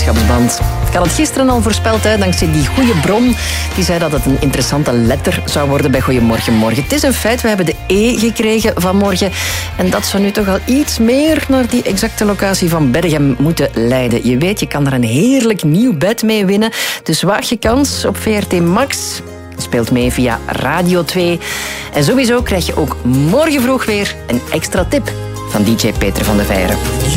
vriendschapsband. Ik had het gisteren al voorspeld, dankzij die goede bron. Die zei dat het een interessante letter zou worden bij Goeiemorgen Morgen. Het is een feit, we hebben de E gekregen vanmorgen. En dat zou nu toch al iets meer naar die exacte locatie van Berchem moeten leiden. Je weet, je kan er een heerlijk nieuw bed mee winnen. Dus waag je kans op VRT Max. Speelt mee via Radio 2. En sowieso krijg je ook morgen vroeg weer een extra tip van DJ Peter van de Veijren.